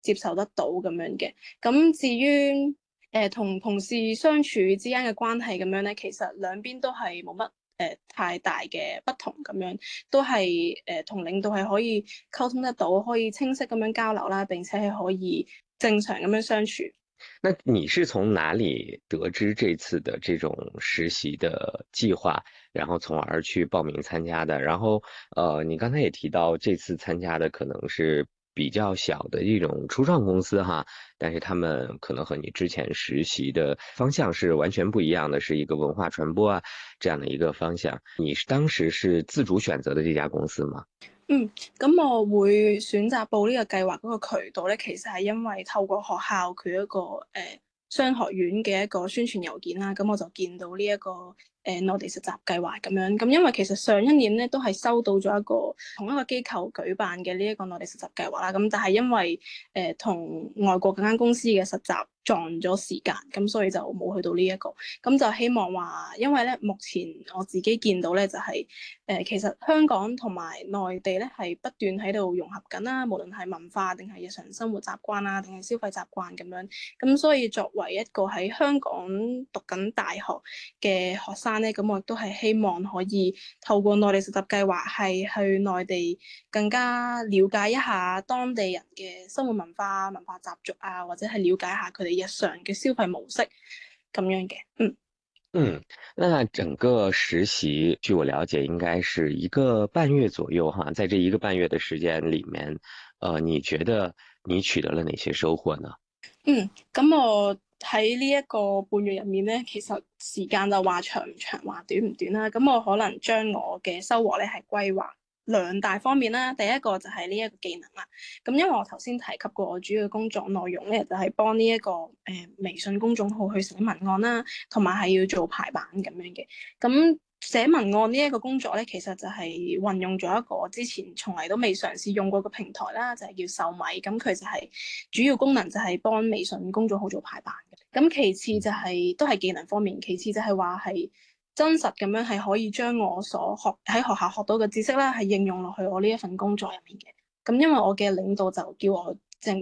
接受得到咁樣嘅。咁至於同同事相處之間嘅關係咁樣咧，其實兩邊都係冇乜太大嘅不同咁樣，都係同領導係可以溝通得到，可以清晰咁樣交流啦，並且係可以正常咁樣相處。 那你是从哪里得知这次的这种实习的计划，然后从而去报名参加的？然后，你刚才也提到这次参加的可能是比较小的一种初创公司哈，但是他们可能和你之前實習的方向是完全不一樣的，是一個文化傳播啊這樣的一個方向。你是當時是自主選擇的這家公司嗎？ 嗯，咁我會選擇報呢個計劃嗰個渠道咧，其實係因為透過學校佢一個商學院嘅一個宣傳郵件啦，咁我就見到呢、一個內地實習計劃咁樣。咁因為其實上一年咧都係收到咗一個同一個機構舉辦嘅呢一個內地實習計劃啦，咁但係因為同外國嗰間公司嘅實習撞咗時間，咁所以就冇去到呢、一個。咁就希望話，因為咧目前我自己見到咧就係、其實香港同埋內地咧係不斷喺度融合緊啦，無論係文化定係日常生活習慣啊，定係消費習慣咁樣。咁所以作為一個喺香港讀緊大學嘅學生咧，咁我亦都係希望可以透過內地實習計劃，係去內地更加了解一下當地人嘅生活文化、文化習俗啊，或者係了解下佢哋日常嘅消費模式咁樣嘅。嗯。 嗯，那整個實習，據我了解，應該是一個半月左右哈。在這一個半月的時間裏面，你覺得你取得了哪些收穫呢？ 咁我喺呢一個半月入面咧，其實時間就話長唔長，話短唔短啦。咁我可能將我嘅收穫咧係歸納兩大方面啦。第一個就係呢一個技能啦。咁因為我頭先提及過，我主要嘅工作內容咧就係幫呢一個微信公眾號去寫文案啦，同埋係要做排版咁樣嘅。咁寫文案呢一個工作咧，其實就係運用咗一個之前從嚟都未嘗試用過嘅平台啦，就係叫秀米。咁佢就係主要功能就係幫微信公眾號做排版嘅。咁其次就係都係技能方面，其次就係話係真實咁樣係可以將我所學喺學校學到嘅知識啦，係應用落去我呢一份工作入面嘅。咁因為我嘅領導就叫我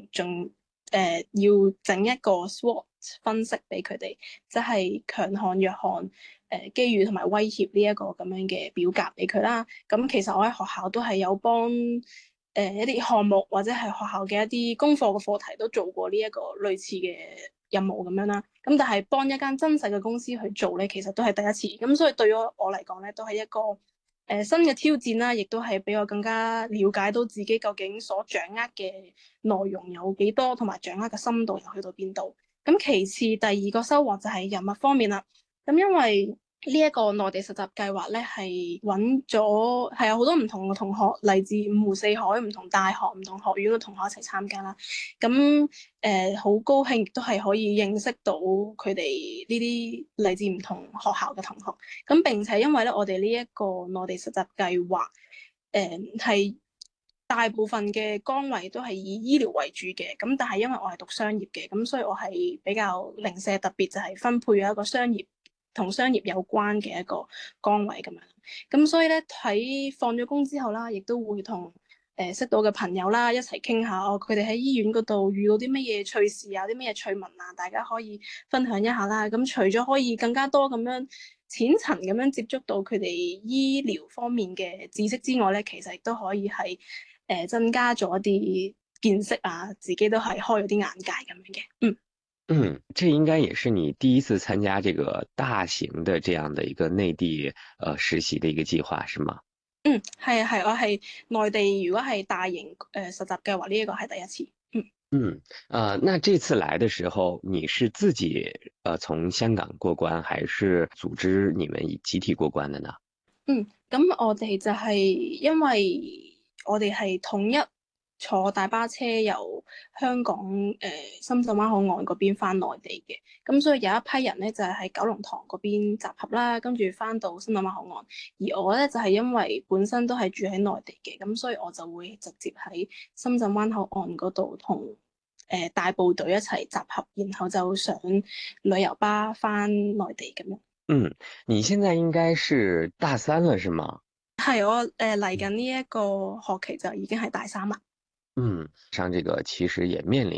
要整一個 SWOT 分析俾佢哋，即係強項、弱項、機遇同埋威脅呢一個咁樣嘅表格俾佢啦。咁其實我喺學校都係有幫一啲項目或者係學校嘅一啲功課嘅課題都做過呢一個類似嘅任務咁樣啦。咁但係幫一間真實嘅公司去做咧，其實都係第一次。咁所以對於我嚟講咧，都係一個新嘅挑戰啦，亦都係俾我更加了解到自己究竟所掌握嘅內容有幾多，同埋掌握嘅深度又去到邊度。咁其次第二個收穫就係人物方面啦。咁因為呢一個內地實習計劃咧，係揾咗係有好多唔同嘅同學嚟自五湖四海、唔同大學、唔同學院嘅同學一齊參加啦。咁好高興，亦都係可以認識到佢哋呢啲嚟自唔同學校嘅同學。咁並且因為咧，我哋呢一個內地實習計劃，係大部分嘅崗位都係以醫療為主嘅。咁但係因為我係讀商業嘅，咁所以我係比較零舍特別，就係分配咗一個同商業有關嘅一個崗位咁樣。咁所以咧，喺放咗工之後啦，亦都會同識到嘅朋友啦一齊傾下，佢哋喺醫院嗰度遇到啲乜嘢趣事啊，啲乜嘢趣聞啊，大家可以分享一下啦。咁除咗可以更加多咁樣淺層咁樣接觸到佢哋醫療方面嘅知識之外咧，其實亦都可以係增加咗一啲見識啊，自己都係開咗啲眼界咁樣嘅。 嗯，這應該也是你第一次參加這個大型的這樣的一個內地實習的一個計劃，是嗎？ 係啊係，我係內地，如果係大型實習計劃呢一個係第一次。 嗯，那這次來的時候，你是自己從香港過關，還是組織你們集體過關的呢？ 咁我哋就係因為我哋係統一坐大巴車由香港深圳灣口岸嗰邊翻內地嘅。咁所以有一批人咧就係喺九龍塘嗰邊集合啦，跟住翻到深圳灣口岸。而我咧就係因為本身都係住喺內地嘅，咁所以我就會直接喺深圳灣口岸嗰度同大部隊一齊集合，然後就上旅遊巴翻內地咁樣。 嗯，你現在應該是大三了，是嗎？ 係我嚟緊呢一個學期就已經係大三啦。 上这个其实也面临